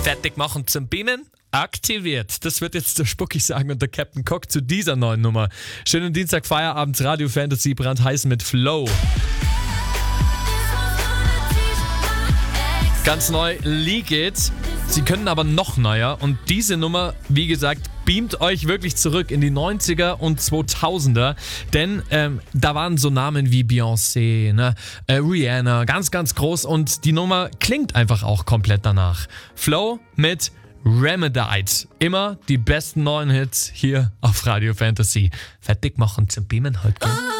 Fertig machen zum Beamen. Aktiviert. Das wird jetzt der Spucki sagen und der Captain Cock zu dieser neuen Nummer. Schönen Dienstag, Feierabend, Radio Fantasy, brandheiß mit Flow. Ganz neu, Leak It. Sie können aber noch neuer und diese Nummer, wie gesagt, beamt euch wirklich zurück in die 90er und 2000er, denn da waren so Namen wie Beyoncé, Rihanna, ganz, ganz groß und die Nummer klingt einfach auch komplett danach. Flow mit Remedite. Immer die besten neuen Hits hier auf Radio Fantasy. Fertig machen zum Beamen heute.